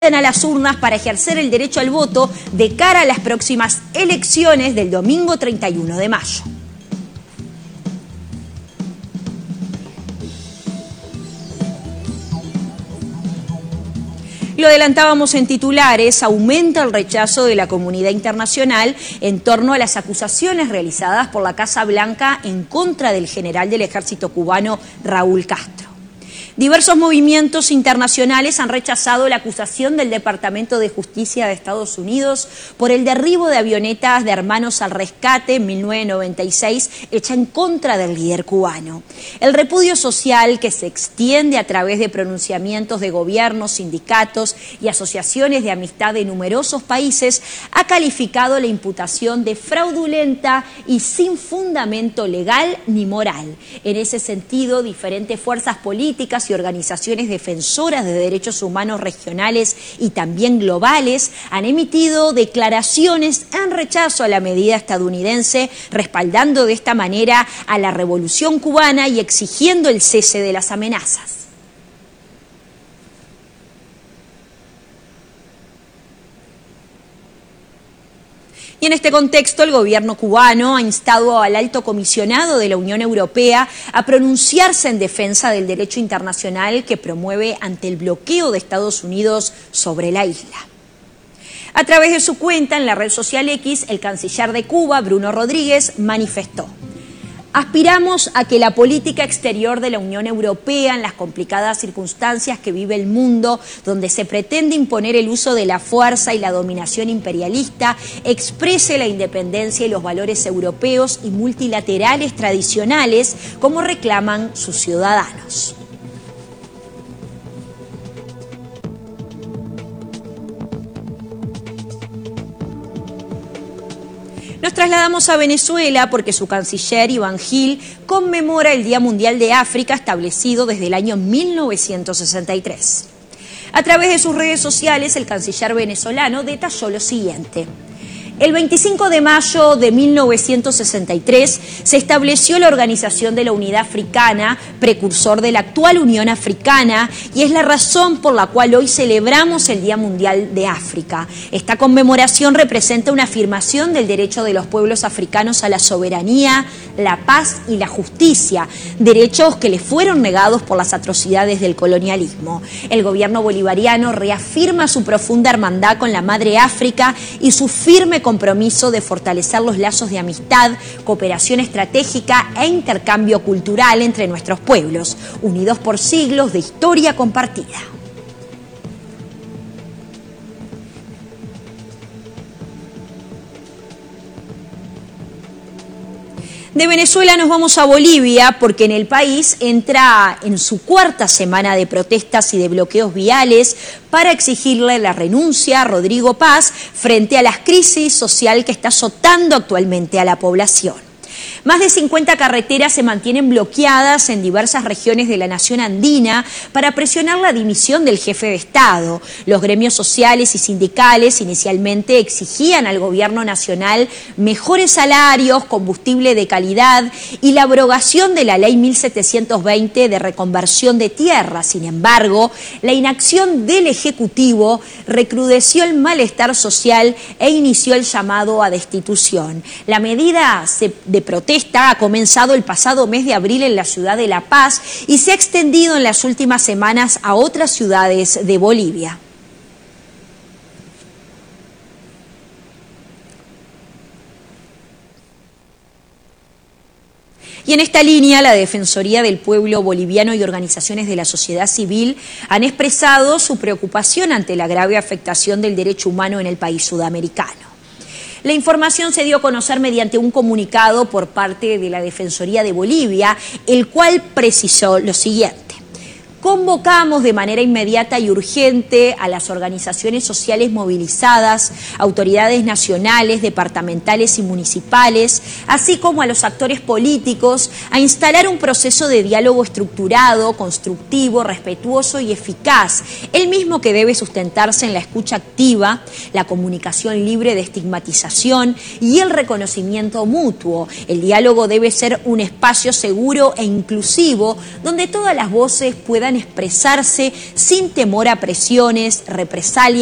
a las urnas para ejercer el derecho al voto de cara a las próximas elecciones del domingo 31 de mayo. Lo adelantábamos en titulares, aumenta el rechazo de la comunidad internacional en torno a las acusaciones realizadas por la Casa Blanca en contra del general del ejército cubano Raúl Castro. Diversos movimientos internacionales han rechazado la acusación del Departamento de Justicia de Estados Unidos por el derribo de avionetas de Hermanos al Rescate en 1996 hecha en contra del líder cubano. El repudio social que se extiende a través de pronunciamientos de gobiernos, sindicatos y asociaciones de amistad de numerosos países ha calificado la imputación de fraudulenta y sin fundamento legal ni moral. En ese sentido, diferentes fuerzas políticas y organizaciones defensoras de derechos humanos regionales y también globales han emitido declaraciones en rechazo a la medida estadounidense, respaldando de esta manera a la revolución cubana y exigiendo el cese de las amenazas. Y en este contexto, el gobierno cubano ha instado al alto comisionado de la Unión Europea a pronunciarse en defensa del derecho internacional que promueve ante el bloqueo de Estados Unidos sobre la isla. A través de su cuenta en la red social X, el canciller de Cuba, Bruno Rodríguez, manifestó: aspiramos a que la política exterior de la Unión Europea, en las complicadas circunstancias que vive el mundo, donde se pretende imponer el uso de la fuerza y la dominación imperialista, exprese la independencia y los valores europeos y multilaterales tradicionales, como reclaman sus ciudadanos. Nos trasladamos a Venezuela porque su canciller, Iván Gil, conmemora el Día Mundial de África establecido desde el año 1963. A través de sus redes sociales, el canciller venezolano detalló lo siguiente: el 25 de mayo de 1963 se estableció la Organización de la Unidad Africana, precursor de la actual Unión Africana, y es la razón por la cual hoy celebramos el Día Mundial de África. Esta conmemoración representa una afirmación del derecho de los pueblos africanos a la soberanía, la paz y la justicia, derechos que les fueron negados por las atrocidades del colonialismo. El gobierno bolivariano reafirma su profunda hermandad con la Madre África y su firme compromiso de fortalecer los lazos de amistad, cooperación estratégica e intercambio cultural entre nuestros pueblos, unidos por siglos de historia compartida. De Venezuela nos vamos a Bolivia porque en el país entra en su cuarta semana de protestas y de bloqueos viales para exigirle la renuncia a Rodrigo Paz frente a la crisis social que está azotando actualmente a la población. Más de 50 carreteras se mantienen bloqueadas en diversas regiones de la nación andina para presionar la dimisión del jefe de Estado. Los gremios sociales y sindicales inicialmente exigían al gobierno nacional mejores salarios, combustible de calidad y la abrogación de la ley 1720 de reconversión de tierra. Sin embargo, la inacción del Ejecutivo recrudeció el malestar social e inició el llamado a destitución. La medida de protesta ha comenzado el pasado mes de abril en la ciudad de La Paz y se ha extendido en las últimas semanas a otras ciudades de Bolivia. Y en esta línea, la Defensoría del Pueblo Boliviano y organizaciones de la sociedad civil han expresado su preocupación ante la grave afectación del derecho humano en el país sudamericano. La información se dio a conocer mediante un comunicado por parte de la Defensoría de Bolivia, el cual precisó lo siguiente: convocamos de manera inmediata y urgente a las organizaciones sociales movilizadas, autoridades nacionales, departamentales y municipales, así como a los actores políticos, a instalar un proceso de diálogo estructurado, constructivo, respetuoso y eficaz, el mismo que debe sustentarse en la escucha activa, la comunicación libre de estigmatización y el reconocimiento mutuo. El diálogo debe ser un espacio seguro e inclusivo donde todas las voces puedan puedan expresarse sin temor a presiones, represalias